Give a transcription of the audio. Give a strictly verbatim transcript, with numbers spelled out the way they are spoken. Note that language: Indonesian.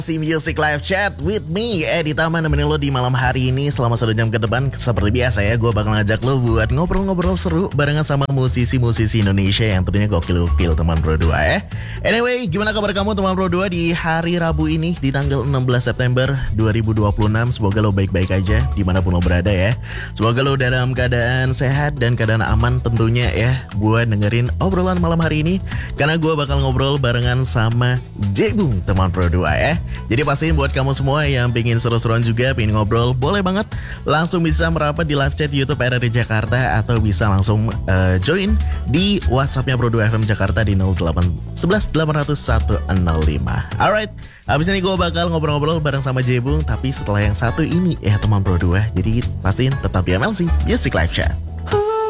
Si Music Live Chat with me Edi Tama nemenin lo di malam hari ini selama satu jam ke depan. Seperti biasa ya, gue bakal ngajak lo buat ngobrol-ngobrol seru barengan sama musisi-musisi Indonesia yang tentunya gokil-gokil teman Pro dua ya. Anyway, gimana kabar kamu teman Pro dua di hari Rabu ini di tanggal enam belas September dua ribu dua puluh enam. Semoga lo baik-baik aja dimanapun lo berada ya. Semoga lo dalam keadaan sehat dan keadaan aman tentunya ya, buat dengerin obrolan malam hari ini. Karena gue bakal ngobrol barengan sama Jebung teman Pro dua ya. Jadi pastiin buat kamu semua yang pengen seru-seruan juga, pengen ngobrol, boleh banget langsung bisa merapat di live chat YouTube R R D Jakarta, atau bisa langsung uh, join di WhatsAppnya Pro dua F M Jakarta di nol delapan satu satu delapan nol satu nol lima. Alright, habis ini gue bakal ngobrol-ngobrol bareng sama Jebung, tapi setelah yang satu ini ya teman Pro dua. Jadi pastiin tetap di M L C Music Live Chat.